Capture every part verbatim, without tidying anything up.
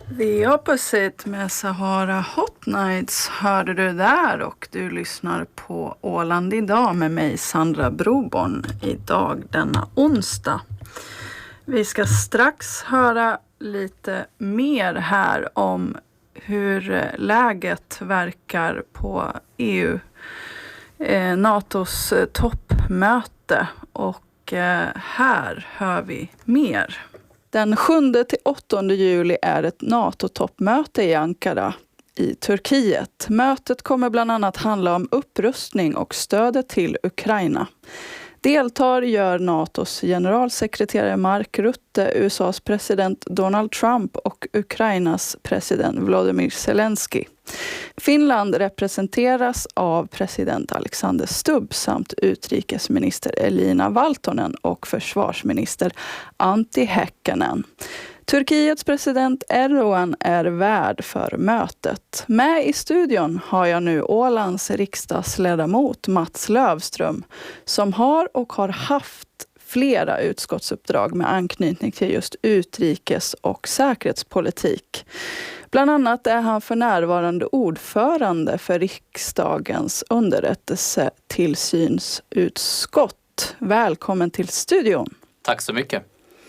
The Opposite med Sahara Hot Nights hörde du där, och du lyssnar på Åland idag med mig, Sandra Broborn, idag denna onsdag. Vi ska strax höra lite mer här om hur läget verkar på E U, eh, NATOs toppmöte, och eh, här hör vi mer. Den sjunde till åttonde juli är ett NATO-toppmöte i Ankara i Turkiet. Mötet kommer bland annat handla om upprustning och stödet till Ukraina. Deltar gör NATOs generalsekreterare Mark Rutte, U S A:s president Donald Trump och Ukrainas president Volodymyr Zelensky. Finland representeras av president Alexander Stubb samt utrikesminister Elina Valtonen och försvarsminister Antti Häkkänen. Turkiets president Erdogan är värd för mötet. Med i studion har jag nu Ålands riksdagsledamot Mats Lövström, som har och har haft flera utskottsuppdrag med anknytning till just utrikes- och säkerhetspolitik. Bland annat är han för närvarande ordförande för riksdagens underrättelsetillsynsutskott. Välkommen till studion. Tack så mycket.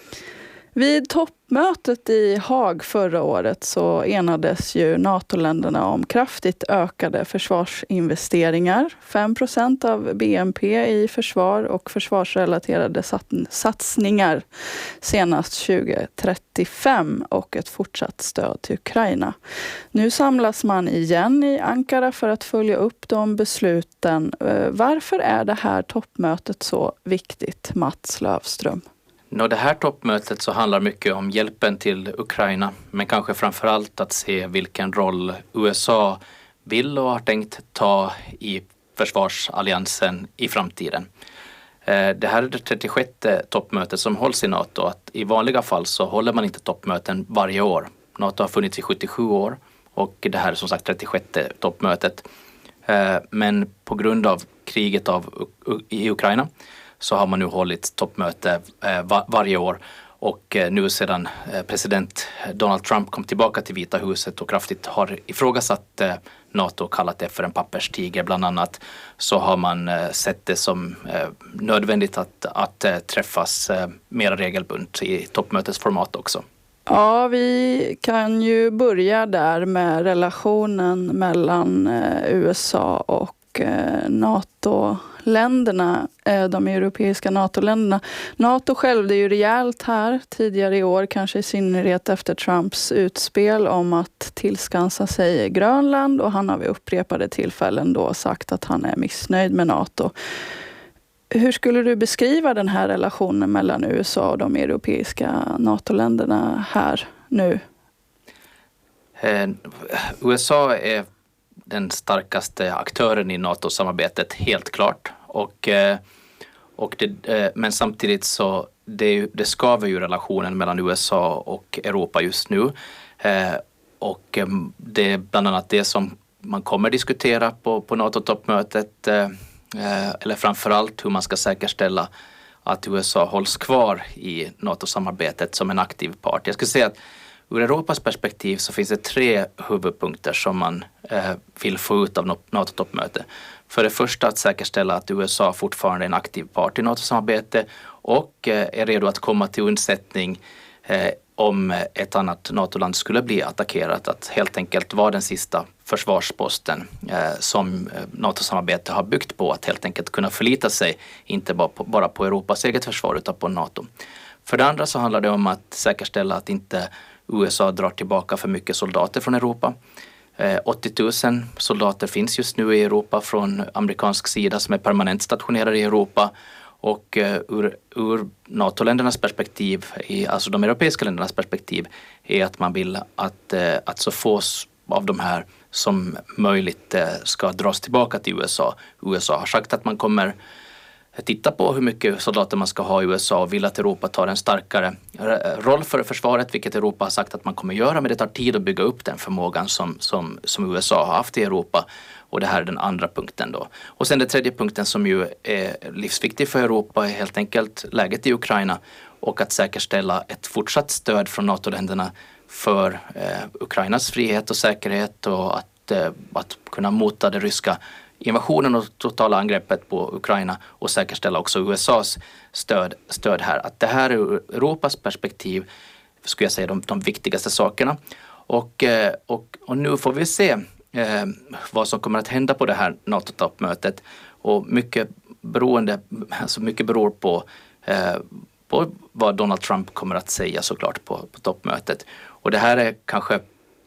Vid toppmötet i Haag förra året så enades ju NATO-länderna om kraftigt ökade försvarsinvesteringar. fem procent av B N P i försvar och försvarsrelaterade satsningar senast tjugo trettiofem och ett fortsatt stöd till Ukraina. Nu samlas man igen i Ankara för att följa upp de besluten. Varför är det här toppmötet så viktigt, Mats Lövström? Nå, det här toppmötet så handlar mycket om hjälpen till Ukraina, men kanske framförallt att se vilken roll U S A vill och har tänkt ta i försvarsalliansen i framtiden. Det här är det trettiosjätte toppmötet som hålls i NATO. Att i vanliga fall så håller man inte toppmöten varje år. NATO har funnits i sjuttiosju år och det här är som sagt trettiosjätte toppmötet. Men på grund av kriget av, i Ukraina så har man nu hållit toppmöte eh, var, varje år, och eh, nu sedan eh, president Donald Trump kom tillbaka till Vita huset och kraftigt har ifrågasatt eh, NATO och kallat det för en papperstiger bland annat, så har man eh, sett det som eh, nödvändigt att, att eh, träffas eh, mer regelbundet i toppmötets format också. Ja, vi kan ju börja där med relationen mellan eh, U S A och eh, NATO-länderna, eh, de europeiska NATO-länderna. NATO själv, det är ju rejält här tidigare i år, kanske i synnerhet efter Trumps utspel om att tillskansa sig Grönland, och han har vid upprepade tillfällen då sagt att han är missnöjd med NATO. Hur skulle du beskriva den här relationen mellan U S A och de europeiska NATO-länderna här nu? Eh, U S A är den starkaste aktören i NATO-samarbetet, helt klart. Och, eh, och det, eh, men samtidigt så det, det skaver ju relationen mellan U S A och Europa just nu. Eh, och eh, det är bland annat det som man kommer diskutera på, på NATO-toppmötet. Eh, eller framförallt hur man ska säkerställa att U S A hålls kvar i NATO-samarbetet som en aktiv part. Jag skulle säga att ur Europas perspektiv så finns det tre huvudpunkter som man eh, vill få ut av NATO-toppmöte. För det första att säkerställa att U S A fortfarande är en aktiv part i NATO-samarbete och eh, är redo att komma till undsättning eh, om ett annat NATO-land skulle bli attackerat. Att helt enkelt vara den sista försvarsposten eh, som NATO-samarbetet har byggt på. Att helt enkelt kunna förlita sig inte bara på, bara på Europas eget försvar utan på NATO. För det andra så handlar det om att säkerställa att inte U S A drar tillbaka för mycket soldater från Europa. Eh, åttio tusen soldater finns just nu i Europa från amerikansk sida som är permanent stationerade i Europa. Och uh, ur, ur NATO-ländernas perspektiv, i, alltså de europeiska ländernas perspektiv, är att man vill att, uh, att så få av de här som möjligt uh, ska dras tillbaka till U S A. U S A har sagt att man kommer titta på hur mycket soldater man ska ha i U S A och vill att Europa tar en starkare roll för försvaret, vilket Europa har sagt att man kommer göra, men det tar tid att bygga upp den förmågan som, som, som U S A har haft i Europa. Och det här är den andra punkten då. Och sen den tredje punkten som ju är livsviktig för Europa är helt enkelt läget i Ukraina. och att säkerställa ett fortsatt stöd från NATO-länderna för eh, Ukrainas frihet och säkerhet och att, eh, att kunna mota det ryska invasionen och totala angreppet på Ukraina och säkerställa också U S A:s stöd, stöd här. Att det här är ur Europas perspektiv, skulle jag säga, de, de viktigaste sakerna. Och, eh, och, och nu får vi se eh, vad som kommer att hända på det här NATO-toppmötet. Och mycket, beroende, alltså mycket beror på, eh, på vad Donald Trump kommer att säga såklart på, på toppmötet. Och det här är kanske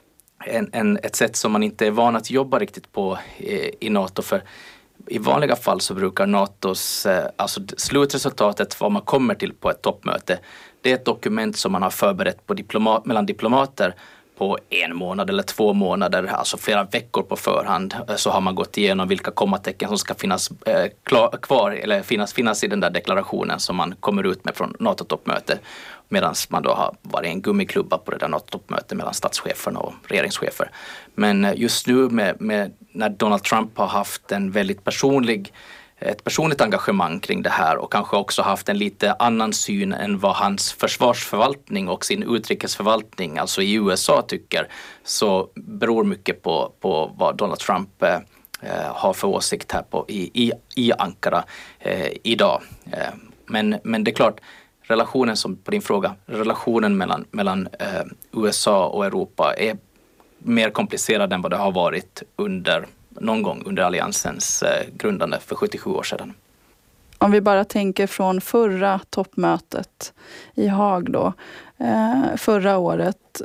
en, en, ett sätt som man inte är van att jobba riktigt på i, i NATO. För i vanliga fall så brukar NATOs, eh, alltså slutresultatet, vad man kommer till på ett toppmöte, det är ett dokument som man har förberett på diplomat, mellan diplomater på en månad eller två månader, alltså flera veckor på förhand, så har man gått igenom vilka kommatecken som ska finnas eh, klar, kvar eller finnas, finnas i den där deklarationen som man kommer ut med från NATO-toppmötet, medan man då har varit en gummiklubba på det där NATO-toppmötet mellan statscheferna och regeringschefer. Men just nu med, med, när Donald Trump har haft en väldigt personlig ett personligt engagemang kring det här och kanske också haft en lite annan syn än vad hans försvarsförvaltning och sin utrikesförvaltning, alltså i U S A, tycker, så beror mycket på, på vad Donald Trump eh, har för åsikt här på, i, i, i Ankara eh, idag. Eh, men, men det är klart, relationen som på din fråga, relationen mellan, mellan eh, U S A och Europa är mer komplicerad än vad det har varit under någon gång under alliansens eh, grundande för sjuttiosju år sedan. Om vi bara tänker från förra toppmötet i Haag då, eh, förra året,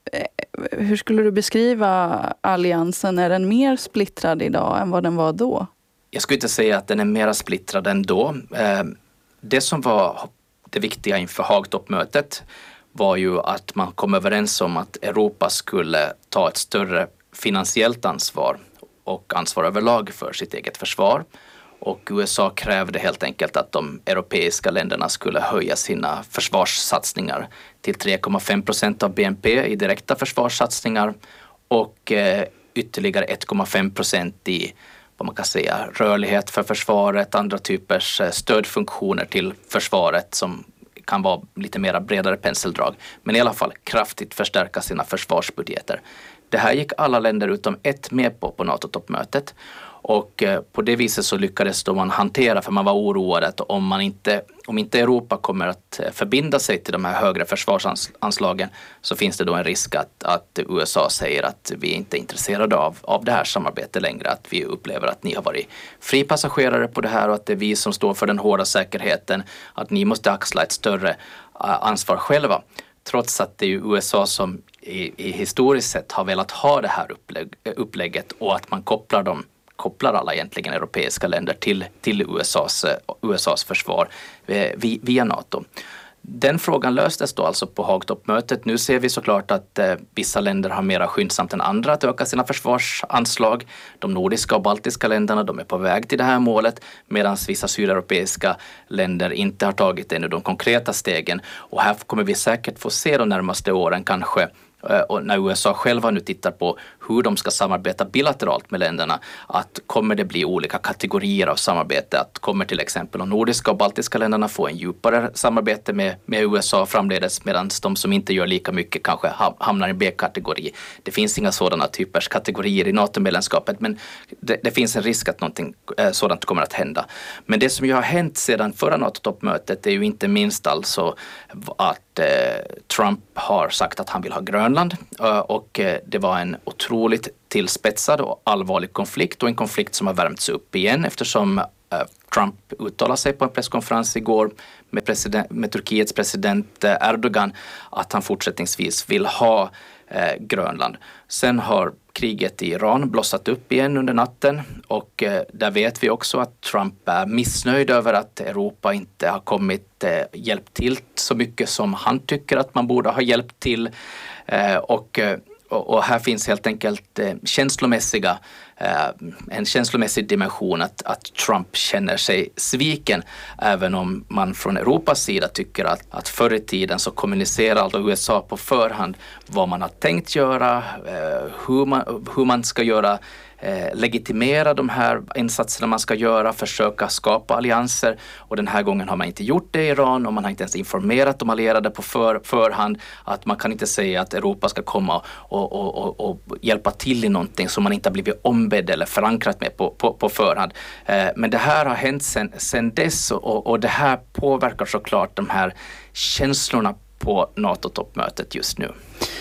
eh, hur skulle du beskriva alliansen? Är den mer splittrad idag än vad den var då? Jag skulle inte säga att den är mer splittrad än då. Eh, det som var det viktiga inför Haag-toppmötet var ju att man kom överens om att Europa skulle ta ett större finansiellt ansvar och ansvar överlag för sitt eget försvar. Och U S A krävde helt enkelt att de europeiska länderna skulle höja sina försvarssatsningar till tre komma fem procent av B N P i direkta försvarssatsningar och eh, ytterligare ett komma fem procent i vad man kan säga rörlighet för försvaret, andra typers stödfunktioner till försvaret som kan vara lite mer bredare penseldrag. Men i alla fall kraftigt förstärka sina försvarsbudgeter. Det här gick alla länder utom ett med på på NATO-toppmötet och eh, på det viset så lyckades då man hantera, för man var oroad att om, man inte, om inte Europa kommer att förbinda sig till de här högre försvarsanslagen så finns det då en risk att, att U S A säger att vi inte är intresserade av, av det här samarbetet längre, att vi upplever att ni har varit fripassagerare på det här och att det är vi som står för den hårda säkerheten, att ni måste axla ett större ansvar själva. Trots att det är U S A som i, i historiskt sett har velat ha det här upplägg, upplägget och att man kopplar, dem, kopplar alla egentligen europeiska länder till, till U S A:s, U S A:s försvar via NATO. Den frågan löstes då alltså på Haag-toppmötet. Nu ser vi såklart att eh, vissa länder har mera skyndsamt än andra att öka sina försvarsanslag. De nordiska och baltiska länderna, de är på väg till det här målet, medan vissa sydeuropeiska länder inte har tagit ännu de konkreta stegen. Och här kommer vi säkert få se de närmaste åren kanske, och när U S A själva nu tittar på hur de ska samarbeta bilateralt med länderna, att kommer det bli olika kategorier av samarbete, att kommer till exempel de nordiska och baltiska länderna få en djupare samarbete med, med U S A framledes, medan de som inte gör lika mycket kanske hamnar i B-kategori. Det finns inga sådana typers kategorier i NATO-medlemskapet, men det, det finns en risk att någonting eh, sådant kommer att hända. Men det som ju har hänt sedan förra NATO-toppmötet är ju inte minst alltså att eh, Trump har sagt att han vill ha Grönland, eh, och eh, det var en otroligt tillspetsad och allvarlig konflikt, och en konflikt som har värmts upp igen eftersom eh, Trump uttalade sig på en presskonferens igår med, president, med Turkiets president eh, Erdogan att han fortsättningsvis vill ha eh, Grönland. Sen har kriget i Iran blossat upp igen under natten, och eh, där vet vi också att Trump är missnöjd över att Europa inte har kommit eh, hjälpt till så mycket som han tycker att man borde ha hjälpt till. Eh, och, och här finns helt enkelt eh, känslomässiga, eh, en känslomässig dimension att, att Trump känner sig sviken, även om man från Europas sida tycker att, att förr i tiden så kommunicerar alltså U S A på förhand vad man har tänkt göra, eh, hur, man, hur man ska göra eh, legitimera de här insatserna man ska göra, försöka skapa allianser, och den här gången har man inte gjort det i Iran och man har inte ens informerat de allierade på för, förhand att man kan inte säga att Europa ska komma och, och, och, och hjälpa till i någonting som man inte har blivit ombedd eller förankrat med på, på, på förhand. Eh, men det här har hänt sen, sen dess och, och det här påverkar såklart de här känslorna på NATO-toppmötet just nu.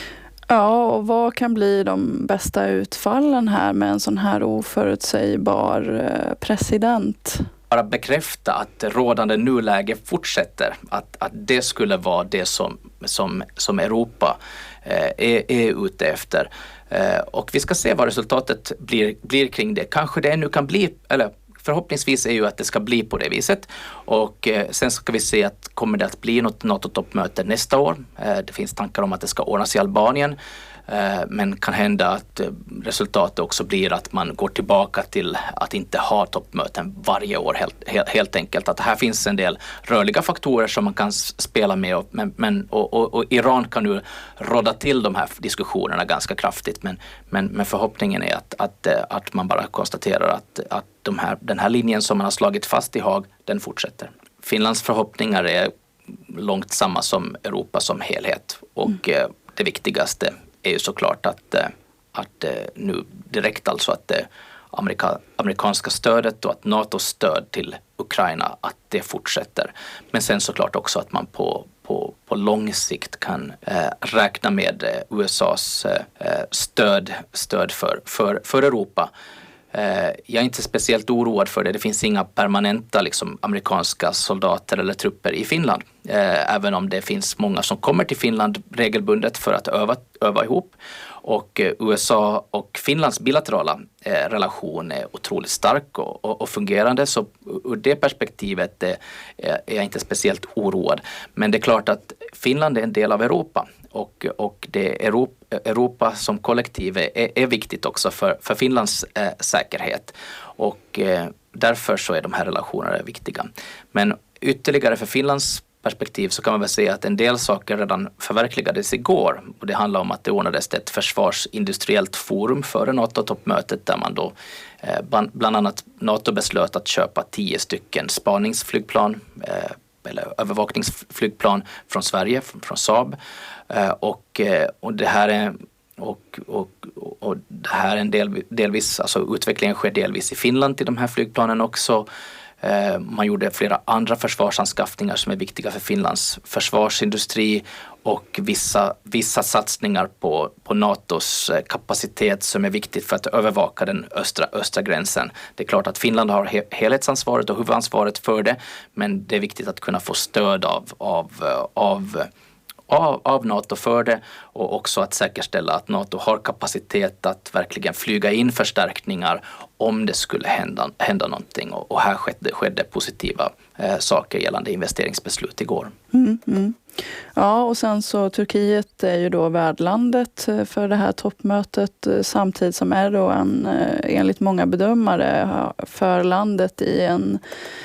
Ja, och vad kan bli de bästa utfallen här med en sån här oförutsägbar president? Bara bekräfta att rådande nuläge fortsätter, att, att det skulle vara det som, som, som Europa eh, är, är ute efter. Eh, och vi ska se vad resultatet blir, blir kring det. Kanske det nu kan bli, eller förhoppningsvis är ju att det ska bli på det viset. Och eh, sen ska vi se att kommer det att bli något NATO-toppmöte nästa år. Eh, det finns tankar om att det ska ordnas i Albanien. Eh, men kan hända att eh, resultatet också blir att man går tillbaka till att inte ha toppmöten varje år helt, helt, helt enkelt. Att här finns en del rörliga faktorer som man kan spela med. Och, men, men, och, och, och Iran kan nu råda till de här diskussionerna ganska kraftigt. Men, men, men förhoppningen är att, att, att man bara konstaterar att, att de här, den här linjen som man har slagit fast i Haag, den fortsätter. Finlands förhoppningar är långt samma som Europa som helhet. Och mm. det viktigaste är ju såklart att, att nu direkt alltså att det amerika, amerikanska stödet och att NATOs stöd till Ukraina, att det fortsätter. Men sen såklart också att man på, på, på lång sikt kan eh, räkna med eh, U S A:s eh, stöd, stöd för, för, för Europa. Jag är inte speciellt oroad för det. Det finns inga permanenta liksom, amerikanska soldater eller trupper i Finland. Eh, även om det finns många som kommer till Finland regelbundet för att öva, öva ihop. Och eh, U S A och Finlands bilaterala eh, relation är otroligt stark och, och, och fungerande. Så ur det perspektivet eh, är jag inte speciellt oroad. Men det är klart att Finland är en del av Europa. Och, och det Europa, Europa som kollektiv är, är viktigt också för, för Finlands eh, säkerhet. Och eh, därför så är de här relationerna viktiga. Men ytterligare för Finlands perspektiv så kan man väl säga att en del saker redan förverkligades igår. Och det handlar om att det ordnades ett försvarsindustriellt forum före NATO-toppmötet där man då eh, bland annat NATO beslöt att köpa tio stycken spaningsflygplan eh, eller övervakningsflygplan från Sverige, från, från Saab. Uh, och, uh, och det här är och, och, och det här är en del, delvis, alltså utvecklingen sker delvis i Finland till de här flygplanen också. Uh, man gjorde flera andra försvarsanskaffningar som är viktiga för Finlands försvarsindustri och vissa, vissa satsningar på, på NATOs kapacitet som är viktigt för att övervaka den östra, östra gränsen. Det är klart att Finland har he, helhetsansvaret och huvudansvaret för det, men det är viktigt att kunna få stöd av, av, av Av, av NATO för det och också att säkerställa att NATO har kapacitet att verkligen flyga in förstärkningar om det skulle hända, hända någonting. Och, och här skedde, skedde positiva eh, saker gällande investeringsbeslut igår. Mm, mm. Ja, och sen så Turkiet är ju då värdlandet för det här toppmötet samtidigt som Erdogan enligt många bedömare för landet i en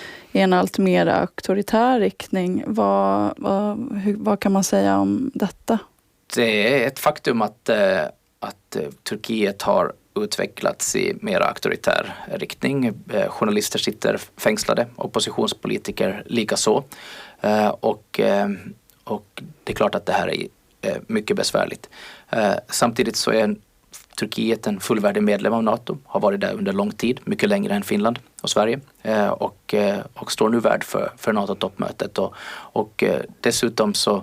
i en allt mer auktoritär riktning. Vad, vad, hur, vad kan man säga om detta? Det är ett faktum att, att Turkiet har utvecklats i mer auktoritär riktning. Journalister sitter fängslade, oppositionspolitiker likaså. Och, och det är klart att det här är mycket besvärligt. Samtidigt så är Turkiet en fullvärdig medlem av NATO, har varit där under lång tid, mycket längre än Finland och Sverige och, och står nu värd för, för NATO-toppmötet. Och, och dessutom så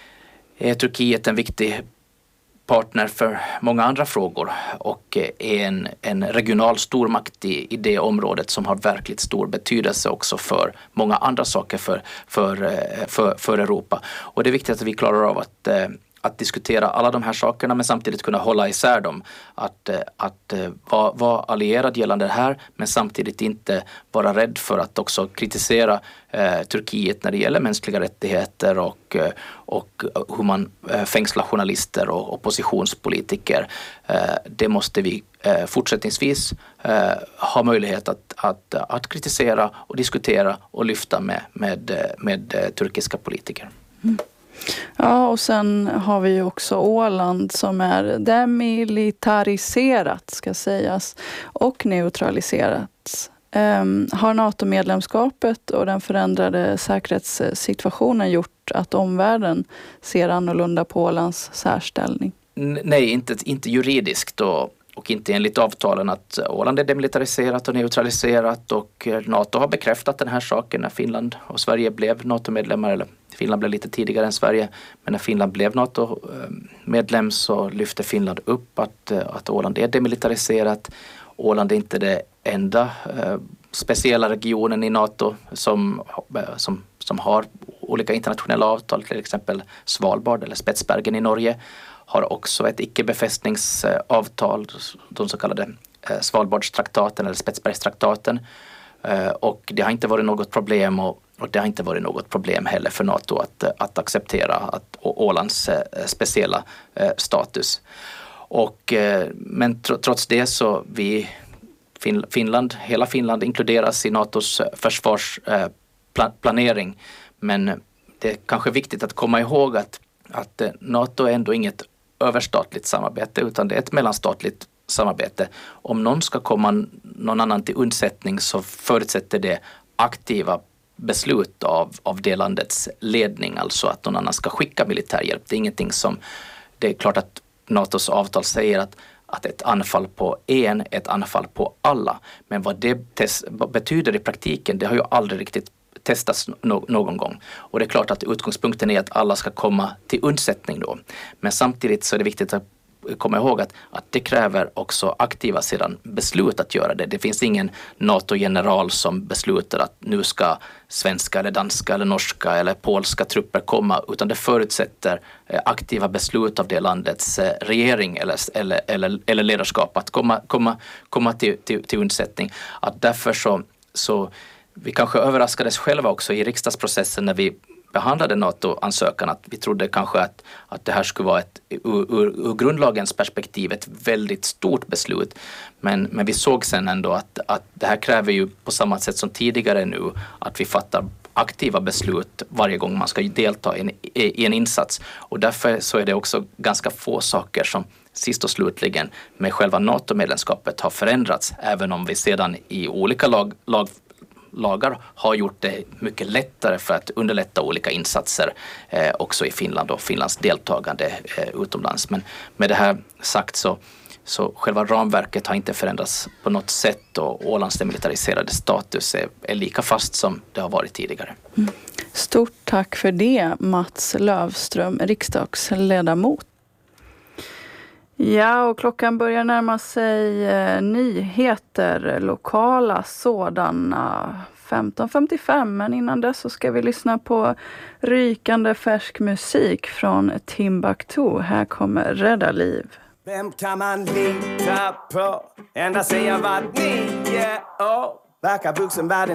är Turkiet en viktig partner för många andra frågor och är en, en regional stormakt i, i det området som har verkligt stor betydelse också för många andra saker för, för, för, för Europa. Och det är viktigt att vi klarar av att att diskutera alla de här sakerna men samtidigt kunna hålla isär dem. Att, att vara, vara allierad gällande det här men samtidigt inte vara rädd för att också kritisera eh, Turkiet när det gäller mänskliga rättigheter och, och hur man eh, fängslar journalister och oppositionspolitiker. Eh, det måste vi eh, fortsättningsvis eh, ha möjlighet att, att, att kritisera och diskutera och lyfta med, med, med, med turkiska politiker. Mm. Ja, och sen har vi ju också Åland som är demilitariserat, ska sägas, och neutraliserat. Um, har NATO-medlemskapet och den förändrade säkerhetssituationen gjort att omvärlden ser annorlunda på Ålands särställning? Nej, inte, inte juridiskt och, och inte enligt avtalen att Åland är demilitariserat och neutraliserat, och NATO har bekräftat den här saken när Finland och Sverige blev NATO-medlemmar, eller Finland blev lite tidigare än Sverige, men när Finland blev NATO-medlem så lyfte Finland upp att, att Åland är demilitariserat. Åland är inte det enda eh, speciella regionen i NATO som, som, som har olika internationella avtal, till exempel Svalbard eller Spetsbergen i Norge har också ett icke-befästningsavtal, de så kallade eh, Svalbardstraktaten eller Spetsbergstraktaten, eh, och det har inte varit något problem och, och det har inte varit något problem heller för NATO att, att acceptera att Ålands eh, speciella eh, status. Och, eh, men tr- trots det så vi fin- Finland, hela Finland inkluderas i NATOs försvarsplanering, eh, men det är kanske viktigt att komma ihåg att, att NATO är ändå inget överstatligt samarbete utan det är ett mellanstatligt samarbete. Om någon ska komma någon annan till undsättning så förutsätter det aktiva beslut av, av det landets ledning, alltså att någon annan ska skicka militärhjälp. Det är ingenting som, det är klart att NATOs avtal säger att, att ett anfall på en är ett anfall på alla. Men vad det tes, vad betyder i praktiken, det har ju aldrig riktigt testas no- någon gång. Och det är klart att utgångspunkten är att alla ska komma till undsättning då. Men samtidigt så är det viktigt att komma ihåg att, att det kräver också aktiva sedan beslut att göra det. Det finns ingen NATO-general som beslutar att nu ska svenska eller danska eller norska eller polska trupper komma, utan det förutsätter aktiva beslut av det landets regering eller, eller, eller, eller ledarskap att komma, komma, komma till, till, till undsättning. Att därför så, så vi kanske överraskades själva också i riksdagsprocessen när vi behandlade NATO-ansökan, att vi trodde kanske att, att det här skulle vara ett ur, ur, ur grundlagens perspektiv ett väldigt stort beslut. Men, men vi såg sen ändå att, att det här kräver ju på samma sätt som tidigare nu att vi fattar aktiva beslut varje gång man ska delta i en, i en insats. Och därför så är det också ganska få saker som sist och slutligen med själva NATO-medlemskapet har förändrats, även om vi sedan i olika lag, lag lagar har gjort det mycket lättare för att underlätta olika insatser eh, också i Finland och Finlands deltagande eh, utomlands. Men med det här sagt så, så själva ramverket har inte förändrats på något sätt och Ålands demilitariserade status är, är lika fast som det har varit tidigare. Mm. Stort tack för det, Mats Lövström, riksdagsledamot. Ja, och klockan börjar närma sig eh, nyheter, lokala sådana, femton femtiofem. Men innan dess så ska vi lyssna på rykande färsk musik från Timbuktu. Här kommer Rädda liv. Vem kan man lita på? Ända sedan jag var nio år. Verkar vuxenvärlden